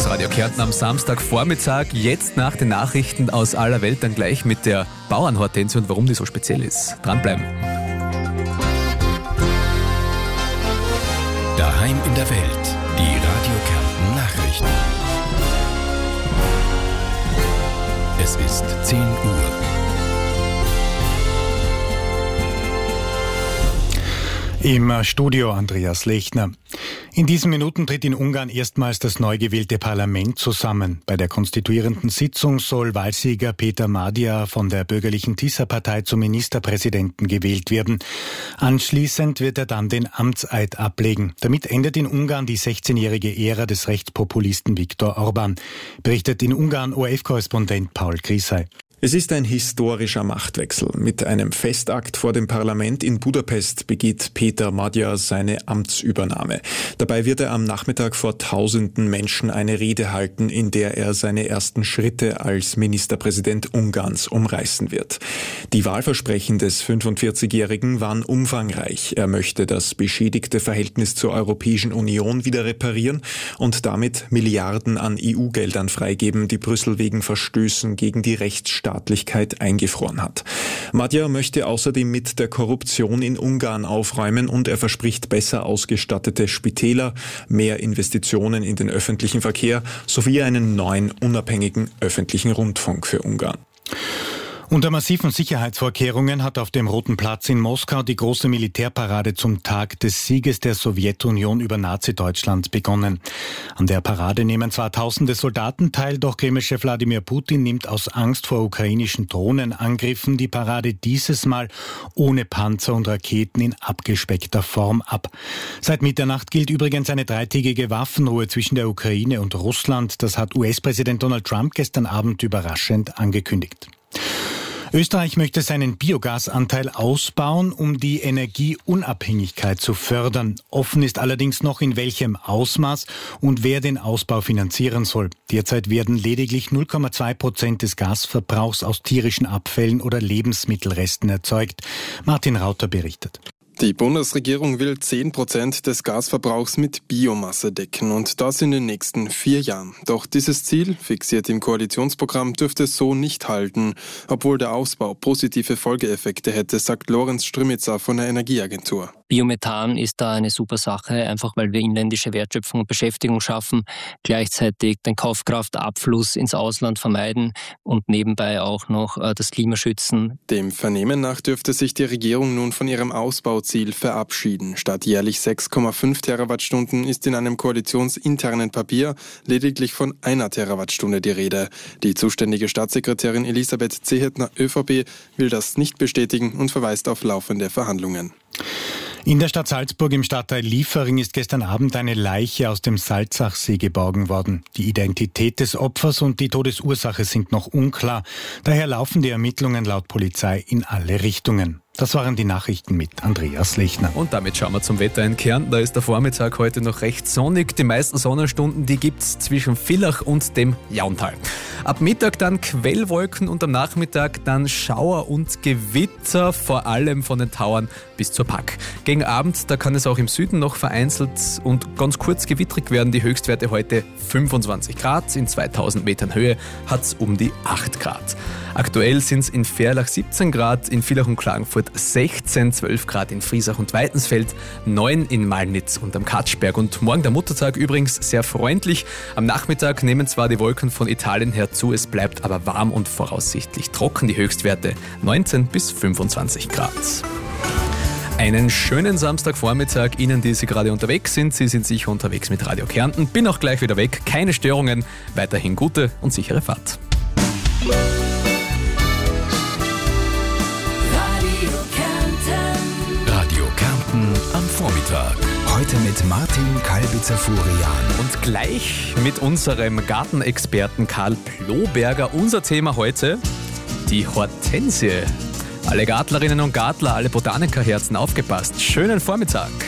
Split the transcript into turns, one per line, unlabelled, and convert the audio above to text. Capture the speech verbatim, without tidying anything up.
ist Radio Kärnten am Samstagvormittag. Jetzt nach den Nachrichten aus aller Welt dann gleich mit der Bauernhortensie und warum die so speziell ist. Dranbleiben.
Daheim in der Welt. Die Radio Kärnten Nachrichten. Es ist zehn Uhr.
Im Studio Andreas Lechner. In diesen Minuten tritt in Ungarn erstmals das neu gewählte Parlament zusammen. Bei der konstituierenden Sitzung soll Wahlsieger Peter Magyar von der bürgerlichen Tisza-Partei zum Ministerpräsidenten gewählt werden. Anschließend wird er dann den Amtseid ablegen. Damit endet in Ungarn die sechzehnjährige Ära des Rechtspopulisten Viktor Orbán, berichtet in Ungarn O R F-Korrespondent Paul Grisey.
Es ist ein historischer Machtwechsel. Mit einem Festakt vor dem Parlament in Budapest begeht Peter Magyar seine Amtsübernahme. Dabei wird er am Nachmittag vor tausenden Menschen eine Rede halten, in der er seine ersten Schritte als Ministerpräsident Ungarns umreißen wird. Die Wahlversprechen des fünfundvierzigjährigen waren umfangreich. Er möchte das beschädigte Verhältnis zur Europäischen Union wieder reparieren und damit Milliarden an E U-Geldern freigeben, die Brüssel wegen Verstößen gegen die Rechtsstaatlichkeit Staatlichkeit eingefroren hat. Magyar möchte außerdem mit der Korruption in Ungarn aufräumen und er verspricht besser ausgestattete Spitäler, mehr Investitionen in den öffentlichen Verkehr sowie einen neuen unabhängigen öffentlichen Rundfunk für Ungarn.
Unter massiven Sicherheitsvorkehrungen hat auf dem Roten Platz in Moskau die große Militärparade zum Tag des Sieges der Sowjetunion über Nazi-Deutschland begonnen. An der Parade nehmen zwar tausende Soldaten teil, doch Kremlchef Wladimir Putin nimmt aus Angst vor ukrainischen Drohnenangriffen die Parade dieses Mal ohne Panzer und Raketen in abgespeckter Form ab. Seit Mitternacht gilt übrigens eine dreitägige Waffenruhe zwischen der Ukraine und Russland. Das hat U S-Präsident Donald Trump gestern Abend überraschend angekündigt. Österreich möchte seinen Biogasanteil ausbauen, um die Energieunabhängigkeit zu fördern. Offen ist allerdings noch, in welchem Ausmaß und wer den Ausbau finanzieren soll. Derzeit werden lediglich null Komma zwei Prozent des Gasverbrauchs aus tierischen Abfällen oder Lebensmittelresten erzeugt. Martin Rauter berichtet.
Die Bundesregierung will zehn Prozent des Gasverbrauchs mit Biomasse decken und das in den nächsten vier Jahren. Doch dieses Ziel, fixiert im Koalitionsprogramm, dürfte so nicht halten. Obwohl der Ausbau positive Folgeeffekte hätte, sagt Lorenz Strümitzer von der Energieagentur.
Biomethan ist da eine super Sache, einfach weil wir inländische Wertschöpfung und Beschäftigung schaffen, gleichzeitig den Kaufkraftabfluss ins Ausland vermeiden und nebenbei auch noch äh, das Klima schützen.
Dem Vernehmen nach dürfte sich die Regierung nun von ihrem Ausbauziel verabschieden. Statt jährlich sechs Komma fünf Terawattstunden ist in einem koalitionsinternen Papier lediglich von einer Terawattstunde die Rede. Die zuständige Staatssekretärin Elisabeth Zehetner, ÖVP, will das nicht bestätigen und verweist auf laufende Verhandlungen.
In der Stadt Salzburg im Stadtteil Liefering ist gestern Abend eine Leiche aus dem Salzachsee geborgen worden. Die Identität des Opfers und die Todesursache sind noch unklar. Daher laufen die Ermittlungen laut Polizei in alle Richtungen. Das waren die Nachrichten mit Andreas Lechner.
Und damit schauen wir zum Wetter in Kärnten. Da ist der Vormittag heute noch recht sonnig. Die meisten Sonnenstunden, die gibt's zwischen Villach und dem Jauntal. Ab Mittag dann Quellwolken und am Nachmittag dann Schauer und Gewitter, vor allem von den Tauern bis zur Pack. Gegen Abend, da kann es auch im Süden noch vereinzelt und ganz kurz gewittrig werden. Die Höchstwerte heute fünfundzwanzig Grad. In zweitausend Metern Höhe hat's um die acht Grad. Aktuell sind's in Verlach siebzehn Grad, in Villach und Klagenfurt sechzehn, zwölf Grad in Friesach und Weitensfeld, neun in Malnitz und am Katschberg. Und morgen der Muttertag übrigens sehr freundlich. Am Nachmittag nehmen zwar die Wolken von Italien her zu, es bleibt aber warm und voraussichtlich trocken. Die Höchstwerte neunzehn bis fünfundzwanzig Grad. Einen schönen Samstagvormittag Ihnen, die Sie gerade unterwegs sind. Sie sind sicher unterwegs mit Radio Kärnten. Bin auch gleich wieder weg. Keine Störungen. Weiterhin gute und sichere Fahrt.
Am Vormittag. Heute mit Martin Kalbitzer-Furian.
Und gleich mit unserem Gartenexperten Karl Ploberger. Unser Thema heute, die Hortensie. Alle Gartlerinnen und Gartler, alle Botanikerherzen, aufgepasst. Schönen Vormittag.